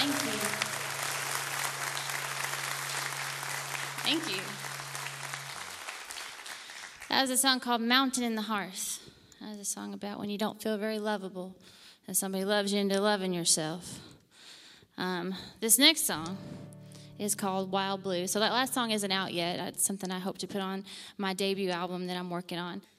Thank you. Thank you. That was a song called Mountain in the Hearth. That was a song about when you don't feel very lovable and somebody loves you into loving yourself. This next song is called Wild Blue. So that last song isn't out yet. That's something I hope to put on my debut album that I'm working on.